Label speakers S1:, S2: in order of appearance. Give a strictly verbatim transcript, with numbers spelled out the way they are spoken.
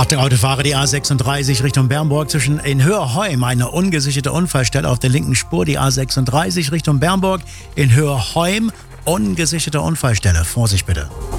S1: Achtung, Autofahrer, die A sechsunddreißig Richtung Bernburg zwischen in Höherheim eine ungesicherte Unfallstelle auf der linken Spur. Die A sechsunddreißig Richtung Bernburg in Höherheim, ungesicherte Unfallstelle. Vorsicht bitte.